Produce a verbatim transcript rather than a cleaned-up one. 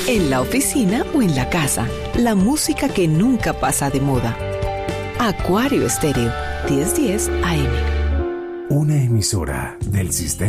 en la oficina o en la casa. La música que nunca pasa de moda. Acuario Estéreo, diez diez A M. Una emisora del sistema